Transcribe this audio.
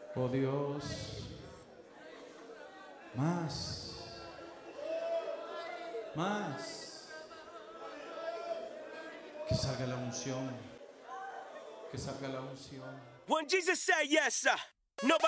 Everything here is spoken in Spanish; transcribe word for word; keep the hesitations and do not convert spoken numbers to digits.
Oh Dios, más, más, que salga la unción, que salga la unción. When Jesus said yes, sir, nobody